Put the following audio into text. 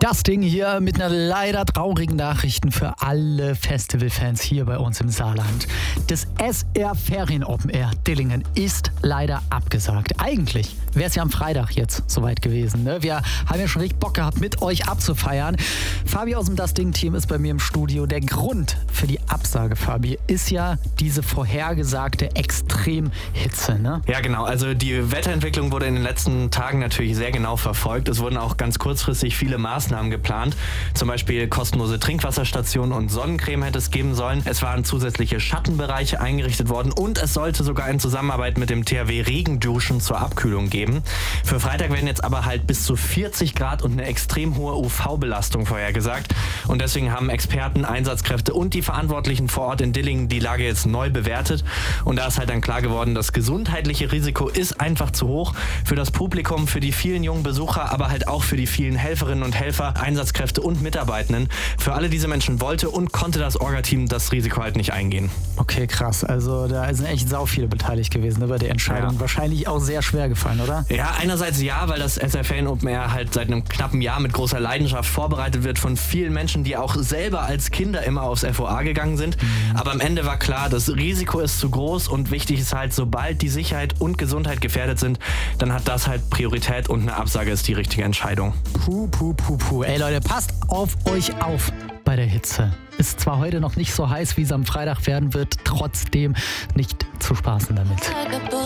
Das Ding hier mit einer leider traurigen Nachrichten für alle Festivalfans hier bei uns im Saarland. Das SR Ferien Open Air Dillingen ist leider abgesagt. Eigentlich wäre es ja am Freitag jetzt soweit gewesen. Ne? Wir haben ja schon richtig Bock gehabt, mit euch abzufeiern. Fabi aus dem Das Ding-Team ist bei mir im Studio. Der Grund für die Absage, Fabi, ist ja diese vorhergesagte Extremhitze. Ne? Ja, genau. Also die Wetterentwicklung wurde in den letzten Tagen natürlich sehr genau verfolgt. Es wurden auch ganz kurzfristig viele Maßnahmen geplant. Zum Beispiel kostenlose Trinkwasserstationen und Sonnencreme hätte es geben sollen. Es waren zusätzliche Schattenbereiche eingerichtet worden und es sollte sogar in Zusammenarbeit mit dem THW Regenduschen zur Abkühlung geben. Für Freitag werden jetzt aber halt bis zu 40 Grad und eine extrem hohe UV-Belastung vorhergesagt. Und deswegen haben Experten, Einsatzkräfte und die Verantwortlichen vor Ort in Dillingen die Lage jetzt neu bewertet. Und da ist halt dann klar geworden, das gesundheitliche Risiko ist einfach zu hoch für das Publikum, für die vielen jungen Besucher, aber halt auch für die vielen Helferinnen und Helfer, Einsatzkräfte und Mitarbeitenden. Für alle diese Menschen wollte und konnte das Orga-Team das Risiko halt nicht eingehen. Okay, krass. Also da sind echt sau viele beteiligt gewesen, ne, bei der Entscheidung. Ja. Wahrscheinlich auch sehr schwer gefallen, oder? Ja, einerseits ja, weil das SR Ferien Open Air halt seit einem knappen Jahr mit großer Leidenschaft vorbereitet wird von vielen Menschen, die auch selber als Kinder immer aufs FOA gegangen sind. Aber am Ende war klar, das Risiko ist zu groß und wichtig ist halt, sobald die Sicherheit und Gesundheit gefährdet sind, dann hat das halt Priorität und eine Absage ist die richtige Entscheidung. Puh. Ey Leute, passt auf euch auf bei der Hitze. Ist zwar heute noch nicht so heiß, wie es am Freitag werden wird, trotzdem nicht zu spaßen damit.